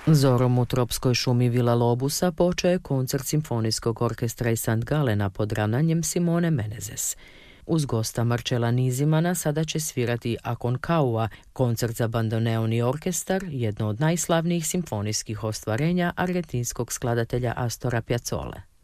Zorom u tropskoj šumi Villa Lobusa počeo je koncert simfonijskog orkestra iz St. Galena pod ravnanjem Simone Menezes. Uz gosta Marcella Nizimana sada će svirati Aconcagua, koncert za bandoneon i orkestar, jedno od najslavnijih simfonijskih ostvarenja argentinskog skladatelja Astora Piazzole.